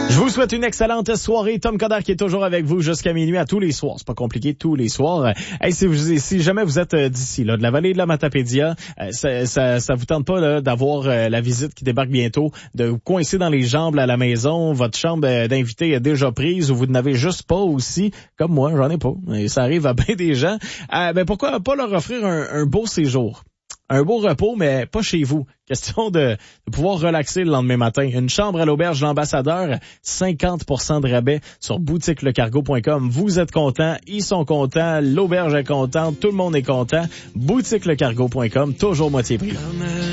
Je vous souhaite une excellente soirée. Tom Coderre qui est toujours avec vous jusqu'à minuit à tous les soirs. C'est pas compliqué, tous les soirs. Hey, si jamais vous êtes d'ici, là, de la vallée de la Matapédia, ça vous tente pas là, d'avoir la visite qui débarque bientôt, de vous coincer dans les jambes à la maison, votre chambre d'invité est déjà prise ou vous n'avez juste pas aussi, comme moi, j'en ai pas. Et ça arrive à bien des gens. Pourquoi pas leur offrir un beau séjour? Un beau repos, mais pas chez vous. Question de pouvoir relaxer le lendemain matin. Une chambre à l'auberge L'Ambassadeur, 50% de rabais sur boutiquelecargo.com. Vous êtes contents, ils sont contents, l'auberge est contente, tout le monde est content. Boutiquelecargo.com, toujours moitié prix.